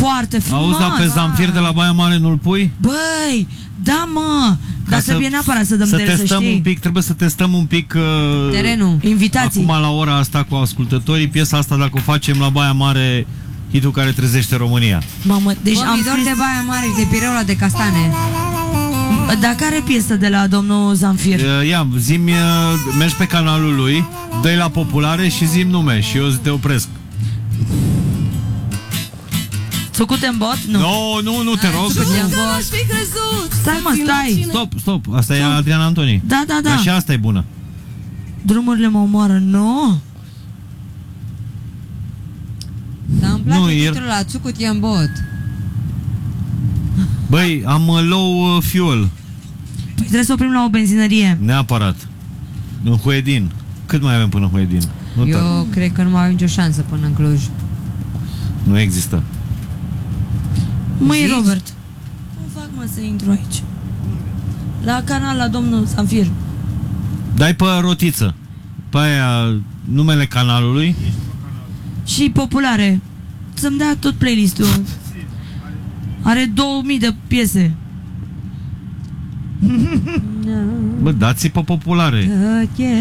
Foarte frumos. Auzi, dar pe Zamfir de la Baia Mare nu-l pui? Băi, da mă. Dar trebuie neapărat să dăm de el, să știi. Un pic, trebuie să testăm un pic terenul. Invitații. Acum la ora asta cu ascultătorii, piesa asta dacă o facem la Baia Mare, hitul care trezește România. Mamă, deci am de Baia Mare și de Pireula de Castane. Dar care piesă de la domnul Zamfir? Ia, zi-mi, mergi pe canalul lui, dă-i la populare și zi-mi nume și eu te opresc. Țucute în bot? Nu. Nu, te rog. Stai mă, stai. Stop. Asta e Adriana Antoni. Da. Dar și asta e bună. Drumurile mă omoară, nu? Dar îmi place titlul la Țucut e în bot. Băi, am low fuel. Păi trebuie să oprim la o benzinărie. Neapărat. În Huedin. Cât mai avem până în Huedin? Eu cred că nu mai avem nicio șansă până în Cluj. Nu există. Măi, Robert, cum fac mă să intru aici? La canal, la domnul Zamfir. Dai pe rotiță. Pe aia numele canalului. Și populare. Să-mi dea tot playlistul. Are 2000 de piese. Bă, dați-i pe populare.